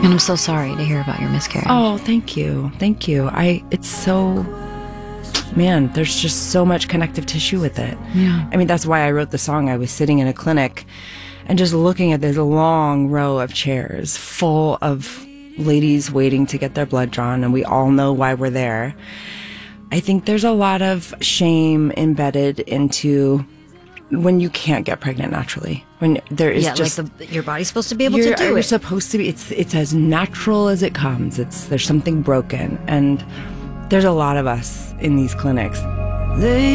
And I'm so sorry to hear about your miscarriage. Oh, thank you. Thank you. It's so, man, there's just so much connective tissue with it. Yeah. I mean, that's why I wrote the song. I was sitting in a clinic and just looking at this long row of chairs full of ladies waiting to get their blood drawn, and we all know why we're there. I think there's a lot of shame embedded into when you can't get pregnant naturally. When there is just like your body's supposed to be able to do you're it. supposed to be. It's as natural as it comes. There's something broken, and there's a lot of us in these clinics.